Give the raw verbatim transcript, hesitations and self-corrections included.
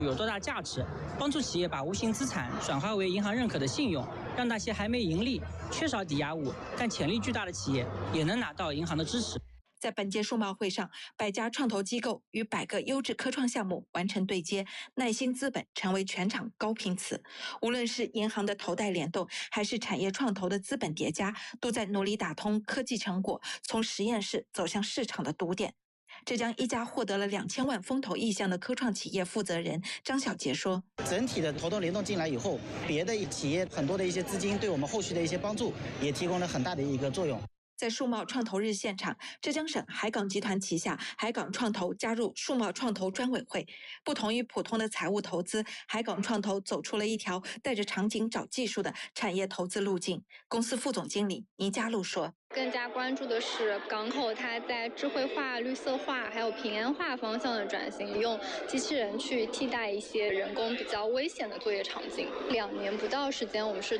有多大价值，帮助企业把无形资产转化为银行认可的信用，让那些还没盈利、缺少抵押物但潜力巨大的企业也能拿到银行的支持。 在本届数贸会上，百家创投机构与百个优质科创项目完成对接，耐心资本成为全场高频词。无论是银行的头贷联动，还是产业创投的资本叠加，都在努力打通科技成果从实验室走向市场的堵点。浙江一家获得了两千万风投意向的科创企业负责人张小杰说：“ 整体的投动联动进来以后，别的企业很多的一些资金对我们后续的一些帮助也提供了很大的一个作用。” 在数贸创投日现场，浙江省海港集团旗下海港创投加入数贸创投专委会。不同于普通的财务投资，海港创投走出了一条带着场景找技术的产业投资路径。公司副总经理倪佳璐说：“ 更加关注的是港口它在智慧化、绿色化还有平安化方向的转型，用机器人去替代一些人工比较危险的作业场景。两年不到时间，我们是